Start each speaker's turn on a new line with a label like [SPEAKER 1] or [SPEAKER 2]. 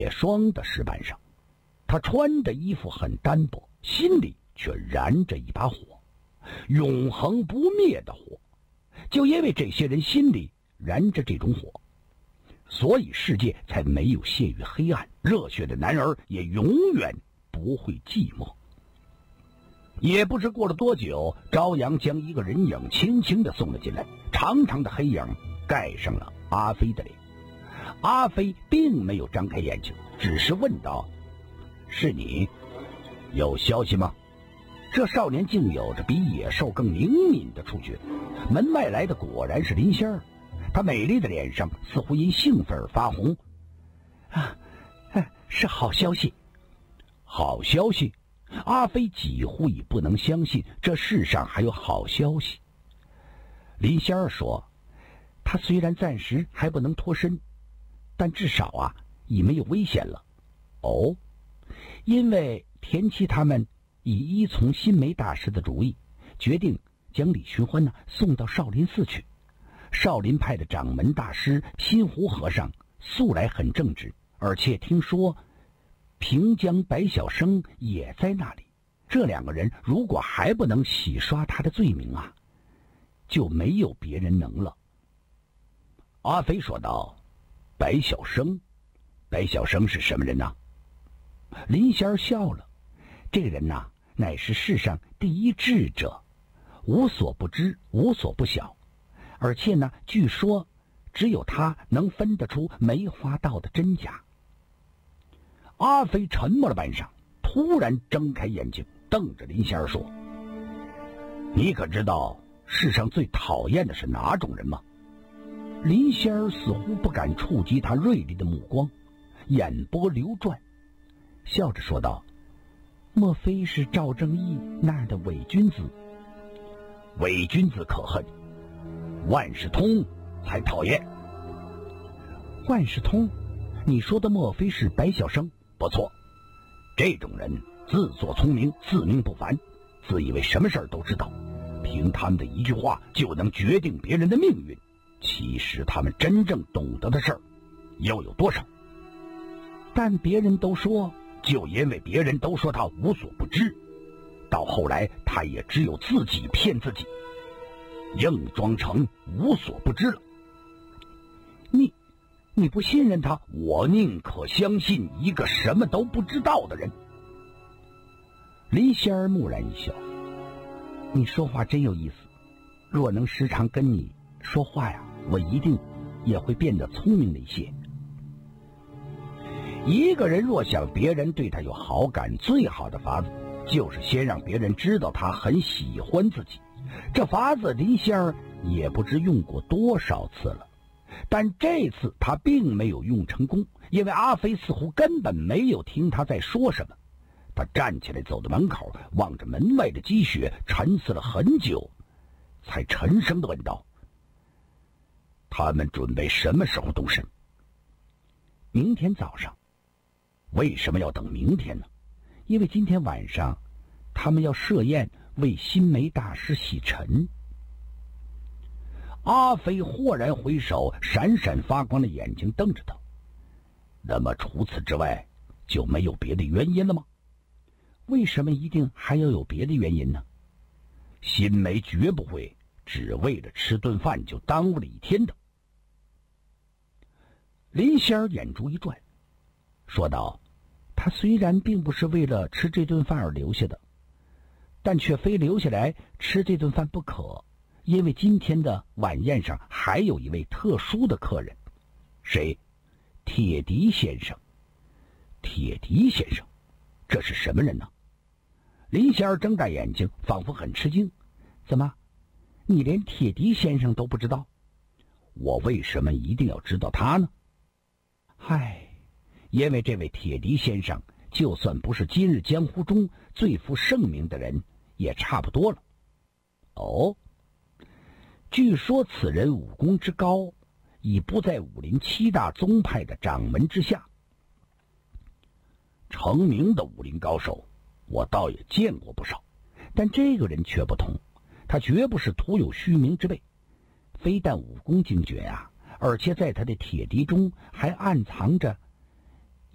[SPEAKER 1] 霜的石板上。他穿的衣服很单薄，心里却燃着一把火，永恒不灭的火。就因为这些人心里燃着这种火，所以世界才没有陷于黑暗，热血的男儿也永远不会寂寞。也不知过了多久，朝阳将一个人影轻轻地送了进来，长长的黑影盖上了阿飞的脸。阿飞并没有张开眼睛，只是问道：“是你？有消息吗？”这少年竟有着比野兽更灵敏的触觉。门外来的果然是林仙儿，她美丽的脸上似乎因兴奋而发红。是好消息。好消息？阿飞几乎已不能相信这世上还有好消息。林仙儿说：“他虽然暂时还不能脱身，但至少已没有危险了。”哦，因为田七他们已依从新梅大师的主意，决定将李寻欢送到少林寺去。少林派的掌门大师心湖和尚素来很正直，而且听说平江白晓生也在那里。这两个人如果还不能洗刷他的罪名就没有别人能了。阿飞说道：“白晓生？白晓生是什么人呢？”林仙儿笑了：“这个人乃是世上第一智者，无所不知，无所不晓，而且据说只有他能分得出梅花道的真假。”阿飞沉默了半晌，突然睁开眼睛，瞪着林仙儿说：“你可知道世上最讨厌的是哪种人吗？”林仙儿似乎不敢触及他锐利的目光，眼波流转，笑着说道：“莫非是赵正义那样的伪君子？”“伪君子可恨，万事通才讨厌。”“万事通？你说的莫非是白晓生？”“不错，这种人自作聪明，自命不凡，自以为什么事儿都知道，凭他们的一句话就能决定别人的命运。其实他们真正懂得的事儿又有多少？但别人都说，就因为别人都说他无所不知，到后来他也只有自己骗自己，硬装成无所不知了。你不信任他？我宁可相信一个什么都不知道的人。”林仙儿蓦然一笑：“你说话真有意思，若能时常跟你说话我一定也会变得聪明了一些。”一个人若想别人对他有好感，最好的法子就是先让别人知道他很喜欢自己。这法子林仙儿也不知用过多少次了，但这次他并没有用成功，因为阿飞似乎根本没有听他在说什么。他站起来走到门口，望着门外的积雪，沉思了很久，才沉声地问道：“他们准备什么时候动身？”“明天早上。”“为什么要等明天呢？”“因为今天晚上他们要设宴为新梅大师洗尘。”阿飞豁然回首，闪闪发光的眼睛瞪着他。“那么除此之外就没有别的原因了吗？”“为什么一定还要有别的原因呢？”“新梅绝不会只为了吃顿饭就耽误了一天的。”林仙儿眼珠一转，说道：“他虽然并不是为了吃这顿饭而留下的，但却非留下来吃这顿饭不可，因为今天的晚宴上还有一位特殊的客人。”“谁？”“铁笛先生。”“铁笛先生？这是什么人呢？”林仙儿睁大眼睛，仿佛很吃惊：“怎么，你连铁笛先生都不知道？”“我为什么一定要知道他呢？”“唉，因为这位铁笛先生就算不是今日江湖中最负盛名的人，也差不多了。”“哦，据说此人武功之高，已不在武林7大宗派的掌门之下。”“成名的武林高手我倒也见过不少，但这个人却不同，他绝不是徒有虚名之辈，非但武功精绝而且在他的铁笛中还暗藏着